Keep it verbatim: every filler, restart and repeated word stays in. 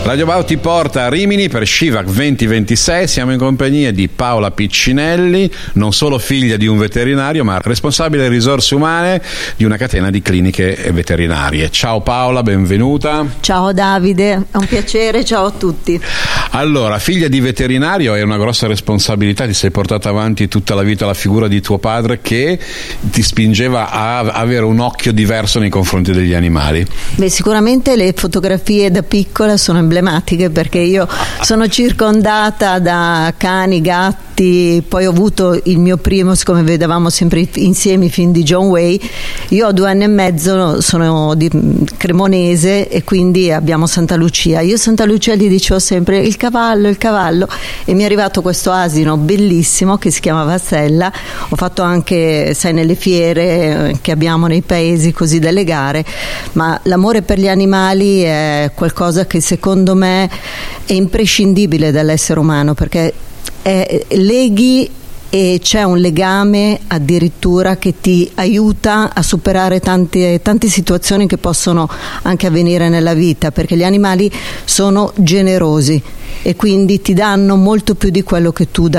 Radio Wow ti porta a Rimini per Shivac venti ventisei. Siamo in compagnia di Paola Piccinelli, non solo figlia di un veterinario, ma responsabile risorse umane di una catena di cliniche veterinarie. Ciao Paola, benvenuta. Ciao Davide, è un piacere, ciao a tutti. Allora, figlia di veterinario, è una grossa responsabilità, ti sei portata avanti tutta la vita la figura di tuo padre che ti spingeva a avere un occhio diverso nei confronti degli animali. Beh, sicuramente le fotografie da piccola sono emblematiche, perché io sono circondata da cani, gatti, poi ho avuto il mio primo, siccome vedevamo sempre insieme i film di John Wayne. Io ho due anni e mezzo, sono di Cremonese e quindi abbiamo Santa Lucia. Io a Santa Lucia gli dicevo sempre il cavallo, il cavallo, e mi è arrivato questo asino bellissimo che si chiamava Stella. Ho fatto anche, sai, nelle fiere che abbiamo nei paesi così, delle gare, ma l'amore per gli animali è qualcosa che secondo me è imprescindibile dall'essere umano, perché è, leghi e c'è un legame addirittura che ti aiuta a superare tante, tante situazioni che possono anche avvenire nella vita, perché gli animali sono generosi e quindi ti danno molto più di quello che tu dai